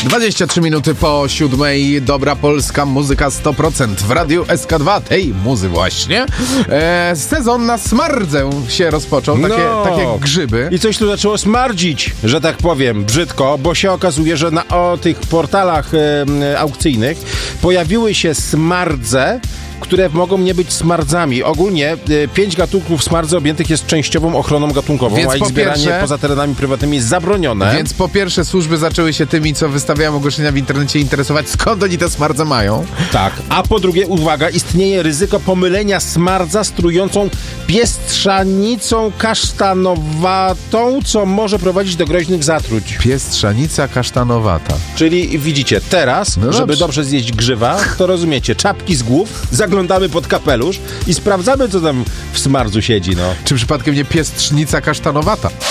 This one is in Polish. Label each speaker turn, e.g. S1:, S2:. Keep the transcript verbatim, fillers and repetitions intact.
S1: dwadzieścia trzy minuty po siódmej. Dobra polska muzyka sto procent w Radiu S K dwa. Tej muzy właśnie. E, sezon na smardzę się rozpoczął. Takie,
S2: no.
S1: takie grzyby.
S2: I coś tu zaczęło smardzić, że tak powiem, brzydko, bo się okazuje, że na o tych portalach e, aukcyjnych pojawiły się smardze, które mogą nie być smardzami. Ogólnie y, pięć gatunków smardzy objętych jest częściową ochroną gatunkową,
S1: Więc
S2: a ich
S1: po
S2: zbieranie
S1: pierwsze,
S2: poza terenami prywatnymi jest zabronione.
S1: Więc po pierwsze służby zaczęły się tymi, co wystawiają ogłoszenia w internecie, interesować, skąd oni te smardze mają.
S2: Tak. A po drugie, uwaga, istnieje ryzyko pomylenia smardza z trującą piestrzanicą kasztanowatą, co może prowadzić do groźnych zatruć.
S1: Piestrzanica kasztanowata.
S2: Czyli widzicie, teraz,
S1: No
S2: żeby
S1: dobrze.
S2: dobrze zjeść grzywa, to rozumiecie, czapki z głów, zaglądamy pod kapelusz i sprawdzamy, co tam w smardzu siedzi, no.
S1: Czy przypadkiem nie piestrzanica kasztanowata?